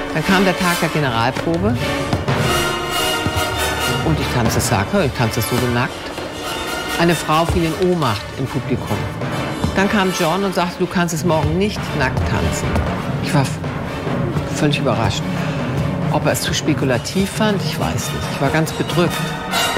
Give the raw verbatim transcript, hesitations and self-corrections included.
Dann kam der Tag der Generalprobe und ich tanzte Sacre, ich tanzte so nackt. Eine Frau fiel in Ohnmacht im Publikum. Dann kam John und sagte, du kannst es morgen nicht nackt tanzen. Ich war völlig überrascht. Ob er es zu spekulativ fand, ich weiß nicht. Ich war ganz bedrückt.